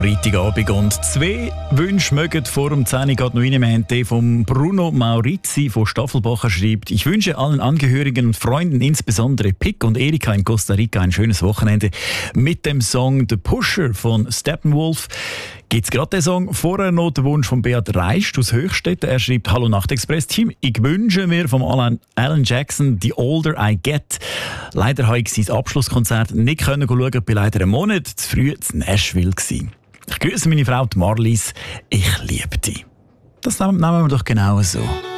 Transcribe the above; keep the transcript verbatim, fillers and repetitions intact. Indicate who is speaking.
Speaker 1: Freitagabend und zwei Wünsche mögen vor dem zehn Uhr geht noch rein. Wir haben den von Bruno Maurizi von Staffelbacher schreibt: Ich wünsche allen Angehörigen und Freunden, insbesondere Pick und Erika in Costa Rica, ein schönes Wochenende mit dem Song The Pusher von Steppenwolf. Gibt es gerade den Song? Vorher noch der Wunsch von Beat Reist aus Höchstädten. Er schreibt: Hallo Nachtexpress-Team, ich wünsche mir vom Alan, Alan Jackson The Older I Get. Leider habe ich sein Abschlusskonzert nicht schauen können, ich war leider einen Monat zu früh in Nashville gewesen. Ich grüße meine Frau, die Marlies. Ich liebe dich. Das nehmen wir doch genau so.